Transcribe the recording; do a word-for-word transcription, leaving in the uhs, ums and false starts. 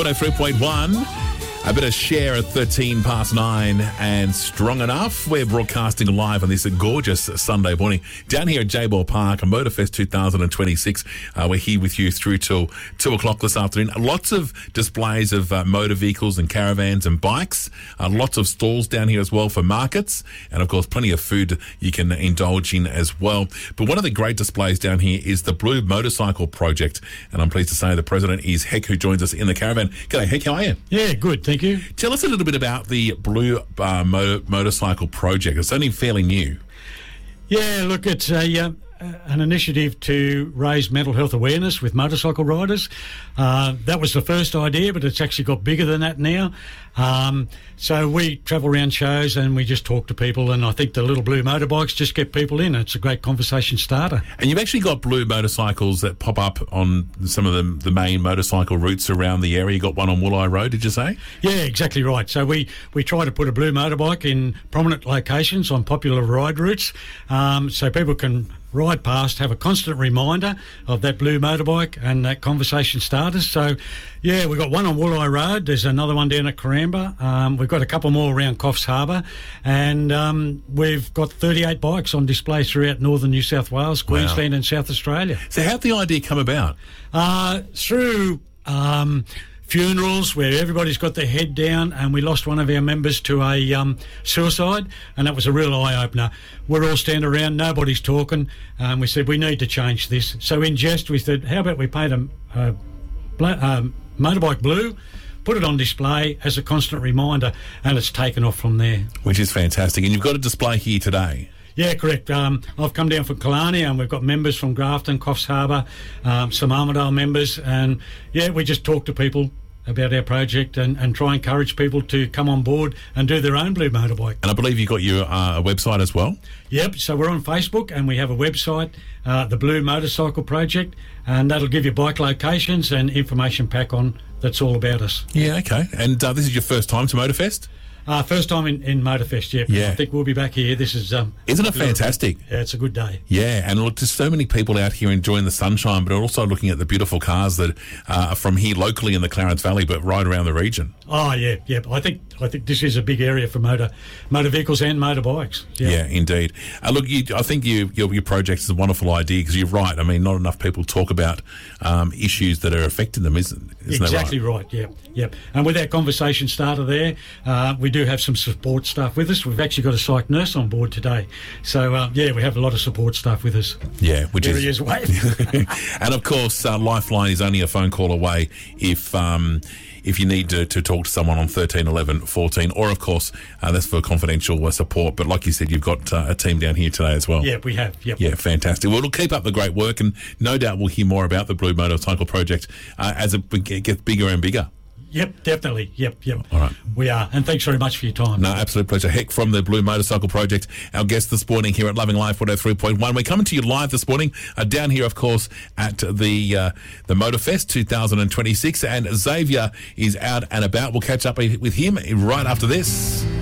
three point one. A bit of share at thirteen past nine and strong enough. We're broadcasting live on this gorgeous Sunday morning down here at J-Ball Park, Motorfest twenty twenty-six. Uh, we're here with you through till two o'clock this afternoon. Lots of displays of uh, motor vehicles and caravans and bikes. Uh, lots of stalls down here as well for markets. And, of course, plenty of food you can indulge in as well. But one of the great displays down here is the Blue Motorcycle Project. And I'm pleased to say the president is Heck, who joins us in the caravan. G'day, Heck, how are you? Yeah, good. Thank you. Tell us a little bit about the Blue uh, Motor- Motorcycle Project. It's only fairly new. Yeah, look, it's a, uh, an initiative to raise mental health awareness with motorcycle riders. Uh, that was the first idea, but it's actually got bigger than that now. Um, so we travel around shows and we just talk to people, and I think the little blue motorbikes just get people in. It's a great conversation starter. And you've actually got blue motorcycles that pop up on some of the, the main motorcycle routes around the area. You got one on Wooleye Road, did you say? Yeah, exactly right. So we, we try to put a blue motorbike in prominent locations on popular ride routes, um, so people can ride past, have a constant reminder of that blue motorbike and that conversation starters. So, yeah, we've got one on Wooleye Road. There's another one down at Karamba. Um, we've got a couple more around Coffs Harbour. And um, we've got thirty-eight bikes on display throughout northern New South Wales, Queensland wow. and South Australia. So how'd the idea come about? Uh, through... Um, funerals where everybody's got their head down, and we lost one of our members to a um, suicide, and that was a real eye-opener. We're all standing around, nobody's talking, and we said we need to change this. So in jest we said, how about we paint a, a bla- um, motorbike blue, put it on display as a constant reminder, and it's taken off from there. Which is fantastic. And you've got a display here today. Yeah, correct. Um, I've come down from Killarney, and we've got members from Grafton, Coffs Harbour, um, some Armidale members, and yeah, we just talk to people about our project and, and try and encourage people to come on board and do their own blue motorbike. And I believe you've got your uh, website as well? Yep, so we're on Facebook and we have a website, uh, the Blue Motorcycle Project, and that'll give you bike locations and information pack on that's all about us. Yeah, okay. And uh, this is your first time to Motorfest? Uh, first time in, in Motorfest, yep. Yeah. I think we'll be back here. This is... Um, Isn't it fantastic? Yeah, it's a good day. Yeah, and look, there's so many people out here enjoying the sunshine, but also looking at the beautiful cars that uh, are from here locally in the Clarence Valley, but right around the region. Oh, yeah, yeah. I think I think this is a big area for motor motor vehicles and motorbikes. Yeah, yeah indeed. Uh, look, you, I think you, your, your project is a wonderful idea, because you're right. I mean, not enough people talk about um, issues that are affecting them, isn't, isn't exactly that right? right, yeah, yeah. And with our conversation starter there, uh, we do have some support staff with us. We've actually got a psych nurse on board today. So, uh, yeah, we have a lot of support staff with us. Yeah, which there is... he is, waving. And, of course, uh, Lifeline is only a phone call away if... Um, if you need to, to talk to someone on thirteen eleven fourteen, or, of course, uh, that's for confidential uh, support. But like you said, you've got uh, a team down here today as well. Yeah, we have. Yep. Yeah, fantastic. Well, we'll keep up the great work, and no doubt we'll hear more about the Blue Motorcycle Project uh, as it gets bigger and bigger. Yep, definitely. Yep, yep. All right. We are. And thanks very much for your time. No, absolute pleasure. Heck from the Blue Motorcycle Project, our guest this morning here at Loving Life one oh three point one. We're coming to you live this morning, uh, down here, of course, at the uh, the Motorfest twenty twenty-six. And Xavier is out and about. We'll catch up with him right after this.